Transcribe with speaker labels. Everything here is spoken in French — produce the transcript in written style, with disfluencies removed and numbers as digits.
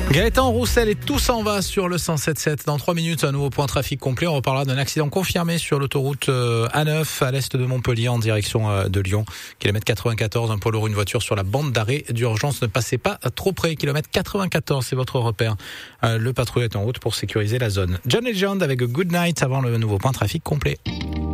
Speaker 1: Gaëtan Roussel et tout s'en va sur le 107.7. Dans 3 minutes, un nouveau point trafic complet. On reparlera d'un accident confirmé sur l'autoroute A9 à l'est de Montpellier en direction de Lyon. Kilomètre 94, un poids lourd, une voiture sur la bande d'arrêt d'urgence. Ne passez pas trop près. Kilomètre 94, c'est votre repère. Le patrouille est en route pour sécuriser la zone. John Legend avec Good Night avant le nouveau point trafic complet.